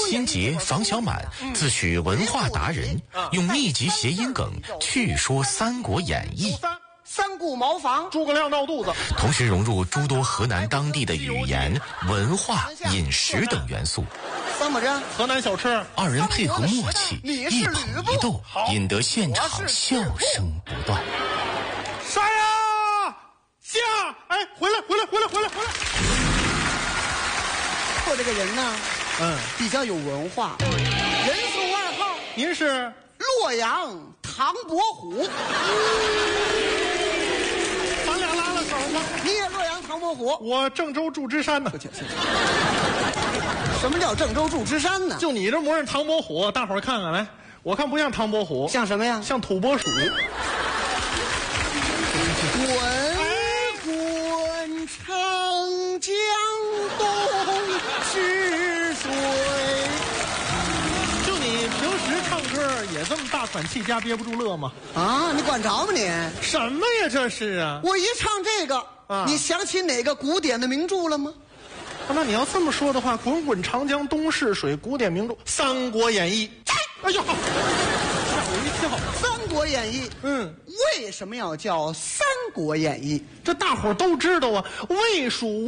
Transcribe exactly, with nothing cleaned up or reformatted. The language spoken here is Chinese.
新杰、房小满自诩文化达人，用密集谐音梗趣说《三国演义》。 三顾茅房， 诸葛亮闹肚子， 同时融入诸多河南当地的语言、文化、饮食等元素。 怎么着？ 河南小吃， 二人配合默契，一捧一逗，引得现场笑声不断。 杀呀！下！哎，回来，回来，回来，回来，回来！ 我这个人呢， 嗯， 比较有文化，人送外号， 您是洛阳唐伯虎。 咱俩拉了手吗？ 你也洛阳唐伯虎， 我郑州祝枝山呢。 什么叫郑州祝枝山呢？ 就你这模样，唐伯虎，大伙儿看看来，我看不像唐伯虎， 像什么呀？ 像土拨鼠。 滚滚长江东逝水。 就你平时唱歌也这么大喘气加憋不住乐吗？ 啊，你管着吗你？ 什么呀这是啊？ 我一唱这个， 啊你想起哪个古典的名著了吗？ 那你要这么说的话，滚滚长江东逝水，古典名著《三国演义》。哎呦，吓我一跳！ 《三国演义》， 嗯， 为什么要叫《三国演义》？ 这大伙儿都知道啊，魏蜀